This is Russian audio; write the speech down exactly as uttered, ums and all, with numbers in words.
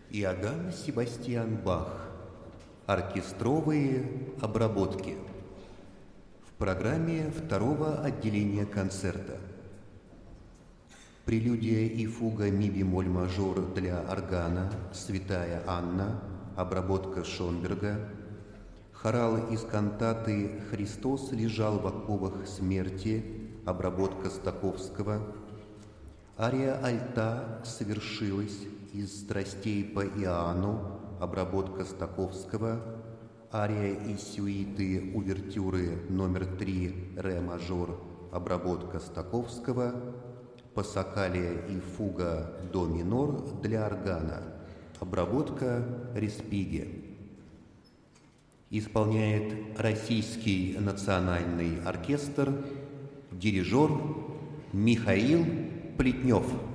Иоганн Себастьян Бах. Оркестровые обработки. В программе второго отделения концерта. Прелюдия и фуга ми-бемоль-мажор для органа «Святая Анна», обработка Шонберга. Хорал из кантаты «Христос лежал в оковах смерти», обработка Стаковского. Ария альта совершилась из страстей по Иоанну, обработка Стаковского. Ария из сюиты увертюры номер три ре мажор, обработка Стаковского. Пассакалия и фуга до минор для органа, обработка Респиге. Исполняет Российский национальный оркестр, дирижер Михаил Плетнев.